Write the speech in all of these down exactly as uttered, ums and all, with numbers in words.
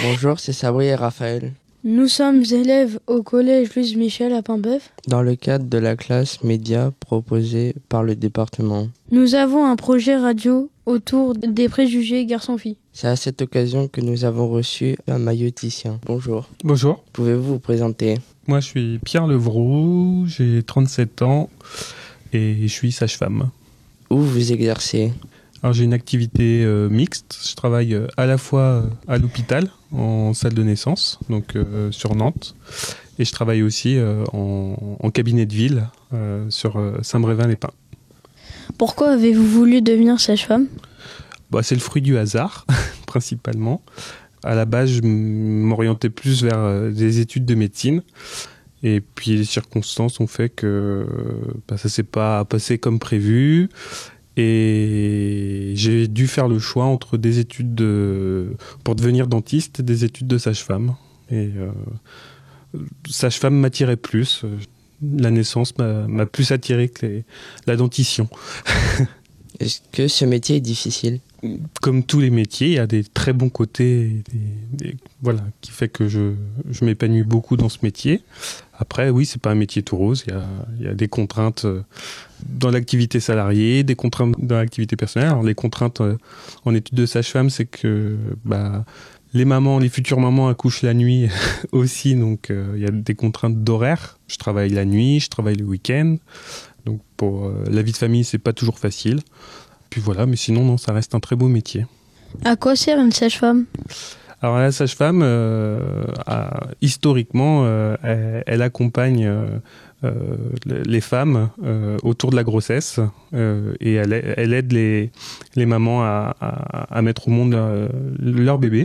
Bonjour, c'est Sabri et Raphaël. Nous sommes élèves au collège Louise Michel à Paimboeuf. Dans le cadre de la classe média proposée par le département. Nous avons un projet radio autour des préjugés garçons-filles. C'est à cette occasion que nous avons reçu un maïeuticien. Bonjour. Bonjour. Pouvez-vous vous présenter? Moi, je suis Pierre Levroux, j'ai trente-sept ans et je suis sage-femme. Où vous exercez? Alors, j'ai une activité euh, mixte. Je travaille euh, à la fois à l'hôpital, en salle de naissance, donc euh, sur Nantes, et je travaille aussi euh, en, en cabinet de ville euh, sur euh, Saint-Brévin-les-Pins. Pourquoi avez-vous voulu devenir sage-femme? Bah, c'est le fruit du hasard, principalement. À la base, je m'orientais plus vers euh, des études de médecine. Et puis les circonstances ont fait que bah, ça s'est pas passé comme prévu. Et j'ai dû faire le choix entre des études de, pour devenir dentiste et des études de sage-femme. Et euh, sage-femme m'attirait plus. La naissance m'a, m'a plus attiré que les, la dentition. Est-ce que ce métier est difficile? Comme tous les métiers, il y a des très bons côtés, des, des, voilà, qui fait que je, je m'épanouis beaucoup dans ce métier. Après, oui, c'est pas un métier tout rose. Il y a, il y a des contraintes dans l'activité salariée, des contraintes dans l'activité personnelle. Alors, les contraintes en études de sage-femme, c'est que bah, les mamans, les futures mamans accouchent la nuit aussi, donc euh, il y a des contraintes d'horaire. Je travaille la nuit, je travaille le week-end. Donc pour euh, la vie de famille, c'est pas toujours facile. Puis voilà, mais sinon, non, ça reste un très beau métier. À quoi sert une sage-femme? Alors la sage-femme, euh, a, historiquement, euh, elle, elle accompagne euh, euh, les femmes euh, autour de la grossesse euh, et elle, elle aide les, les mamans à, à, à mettre au monde leur, leur bébé.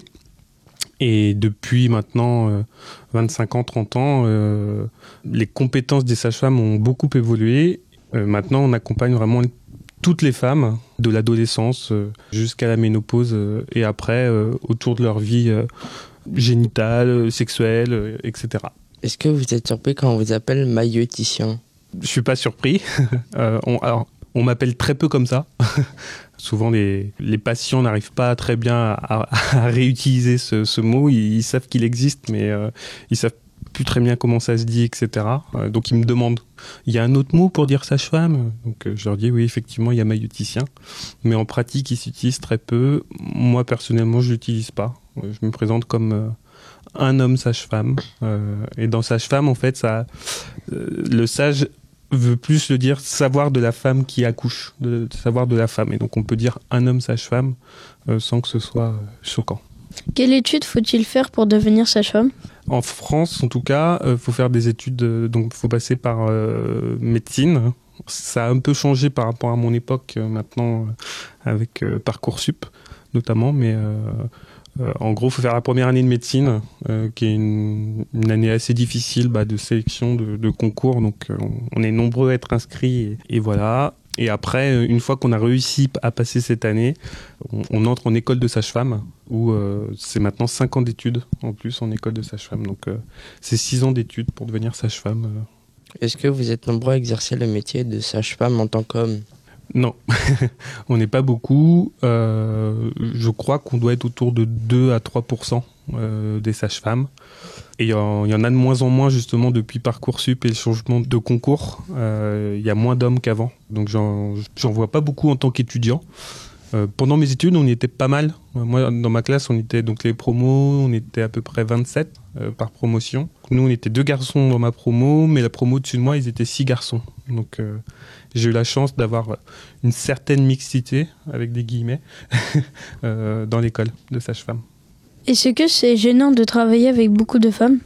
Et depuis maintenant euh, vingt-cinq ans, trente ans, euh, les compétences des sages-femmes ont beaucoup évolué. Euh, maintenant, on accompagne vraiment toutes les femmes, de l'adolescence euh, jusqu'à la ménopause euh, et après, euh, autour de leur vie euh, génitale, sexuelle, euh, et cetera. Est-ce que vous êtes surpris quand on vous appelle maïeuticien? Je suis pas surpris. euh, on, alors, on m'appelle très peu comme ça. Souvent, les, les patients n'arrivent pas très bien à, à, à réutiliser ce, ce mot. Ils, ils savent qu'il existe, mais euh, ils savent plus très bien comment ça se dit, et cetera. Euh, donc, ils me demandent, il y a un autre mot pour dire sage-femme? Donc, euh, je leur dis, oui, effectivement, il y a maïeuticien. Mais en pratique, il s'utilise très peu. Moi, personnellement, je l'utilise pas. Je me présente comme euh, un homme sage-femme. Euh, et dans sage-femme, en fait, ça, euh, le sage veut plus le dire savoir de la femme qui accouche, de, de savoir de la femme. Et donc, on peut dire un homme sage-femme euh, sans que ce soit euh, choquant. Quelle étude faut-il faire pour devenir sage-femme? En France, en tout cas, il euh, faut faire des études, euh, donc il faut passer par euh, médecine. Ça a un peu changé par rapport à mon époque, euh, maintenant, euh, avec euh, Parcoursup, notamment. Mais euh, euh, en gros, il faut faire la première année de médecine, euh, qui est une, une année assez difficile bah, de sélection, de, de concours. Donc, euh, on est nombreux à être inscrits. Et, et voilà. Et après, une fois qu'on a réussi à passer cette année, on, on entre en école de sage-femme, où euh, c'est maintenant cinq ans d'études en plus en école de sage-femme. Donc euh, c'est six ans d'études pour devenir sage-femme. Euh. Est-ce que vous êtes nombreux à exercer le métier de sage-femme en tant qu'homme? Non, on n'est pas beaucoup. Euh, je crois qu'on doit être autour de deux à trois pour cent euh, des sages-femmes. Et il y, y en a de moins en moins justement depuis Parcoursup et le changement de concours. Il euh, y a moins d'hommes qu'avant. Donc j'en, j'en vois pas beaucoup en tant qu'étudiant. Euh, pendant mes études, on y était pas mal. Moi, dans ma classe, on était donc les promos, on était à peu près vingt-sept euh, par promotion. Nous, on était deux garçons dans ma promo, mais la promo au-dessus de moi, ils étaient six garçons. Donc euh, j'ai eu la chance d'avoir une certaine mixité, avec des guillemets, euh, dans l'école de sage-femme. Est-ce que c'est gênant de travailler avec beaucoup de femmes?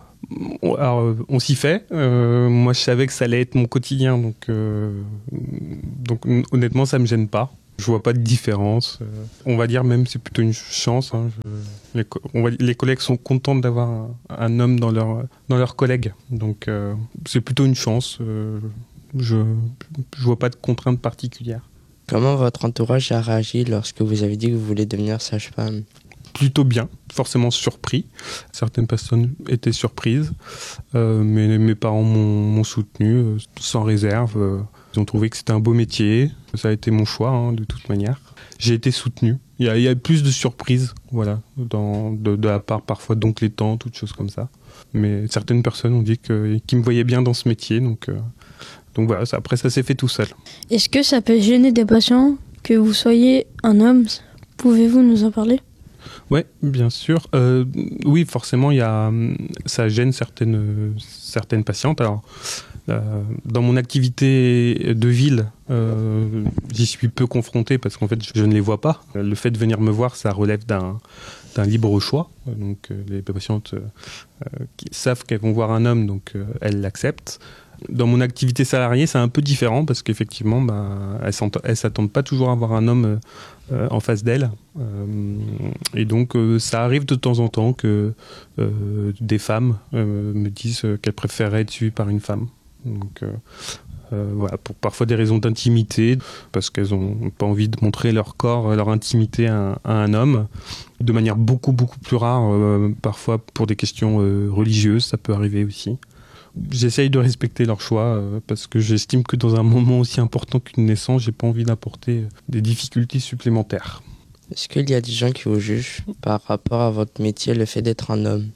Alors, on s'y fait. Euh, moi, je savais que ça allait être mon quotidien, donc, euh, donc honnêtement, ça me gêne pas. Je vois pas de différence. Euh, on va dire même c'est plutôt une chance. Hein. Je, les, on va, les collègues sont contents d'avoir un, un homme dans leur dans leurs collègues, donc euh, c'est plutôt une chance. Euh, je je vois pas de contraintes particulières. Comment votre entourage a réagi lorsque vous avez dit que vous voulez devenir sage-femme? Plutôt bien, forcément surpris. Certaines personnes étaient surprises, euh, mais mes parents m'ont, m'ont soutenu euh, sans réserve. Euh, ils ont trouvé que c'était un beau métier. Ça a été mon choix, hein, de toute manière. J'ai été soutenu Il y a, il y a plus de surprises, voilà, dans, de, de la part parfois d'oncle et tante, toutes choses comme ça. Mais certaines personnes ont dit que, qu'ils me voyaient bien dans ce métier, donc, euh, donc voilà, ça, après ça s'est fait tout seul. Est-ce que ça peut gêner des patients que vous soyez un homme? Pouvez-vous nous en parler? Oui, bien sûr. Euh, oui, forcément, il y a, ça gêne certaines, certaines patientes. Alors, euh, dans mon activité de ville, euh, j'y suis peu confronté parce qu'en fait, je ne les vois pas. Le fait de venir me voir, ça relève d'un, d'un libre choix. Donc, euh, les patientes euh, qui savent qu'elles vont voir un homme, donc euh, elles l'acceptent. Dans mon activité salariée, c'est un peu différent parce qu'effectivement, bah, elles ne s'attendent pas toujours à avoir un homme euh, en face d'elles. Euh, et donc, euh, ça arrive de temps en temps que euh, des femmes euh, me disent qu'elles préféreraient être suivies par une femme. Donc, euh, euh, voilà, pour parfois des raisons d'intimité, parce qu'elles n'ont pas envie de montrer leur corps, leur intimité à, à un homme. De manière beaucoup, beaucoup plus rare, euh, parfois pour des questions euh, religieuses, ça peut arriver aussi. J'essaye de respecter leur choix euh, parce que j'estime que dans un moment aussi important qu'une naissance, j'ai pas envie d'apporter des difficultés supplémentaires. Est-ce qu'il y a des gens qui vous jugent par rapport à votre métier, le fait d'être un homme?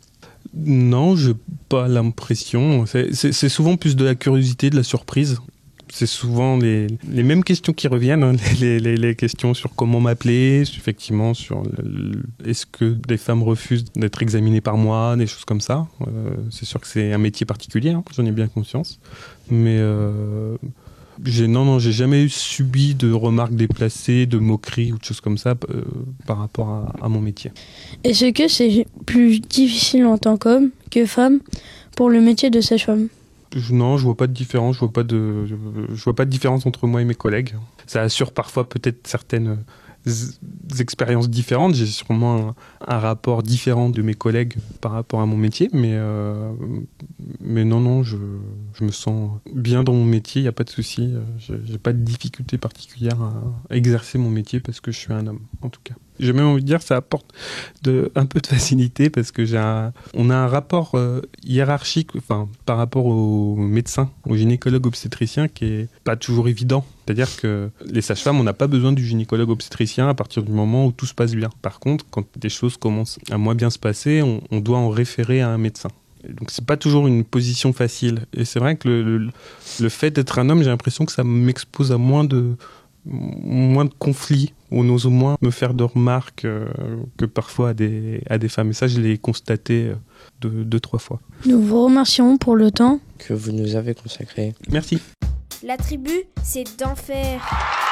Non, j'ai pas l'impression. C'est, c'est, c'est souvent plus de la curiosité, de la surprise. C'est souvent les, les mêmes questions qui reviennent, hein, les, les, les questions sur comment m'appeler, effectivement, sur le, le, est-ce que des femmes refusent d'être examinées par moi, des choses comme ça. Euh, c'est sûr que c'est un métier particulier, hein, j'en ai bien conscience. Mais euh, j'ai, non, non, j'ai jamais subi de remarques déplacées, de moqueries ou de choses comme ça euh, par rapport à, à mon métier. Est-ce que c'est plus difficile en tant qu'homme que femme pour le métier de sage-femme? Non, je vois pas de différence. Je vois pas de, je vois pas de différence entre moi et mes collègues. Ça assure parfois peut-être certaines expériences différentes. J'ai sûrement un, un rapport différent de mes collègues par rapport à mon métier, mais euh, mais non, non, je, je me sens bien dans mon métier. Il y a pas de souci. J'ai, j'ai pas de difficulté particulière à exercer mon métier parce que je suis un homme, en tout cas. J'ai même envie de dire que ça apporte de, un peu de facilité parce que j'ai un, on a un rapport euh, hiérarchique, enfin, par rapport aux médecins, aux gynécologues obstétriciens qui est pas toujours évident. C'est-à-dire que les sages-femmes, on n'a pas besoin du gynécologue obstétricien à partir du moment où tout se passe bien. Par contre, quand des choses commencent à moins bien se passer, on, on doit en référer à un médecin. Et donc c'est pas toujours une position facile. Et c'est vrai que le, le, le fait d'être un homme, j'ai l'impression que ça m'expose à moins de moins de conflits, on ose moins me faire de remarques euh, que parfois à des, à des femmes. Et ça, je l'ai constaté deux, deux, trois fois. Nous vous remercions pour le temps que vous nous avez consacré. Merci. La tribu, c'est d'enfer.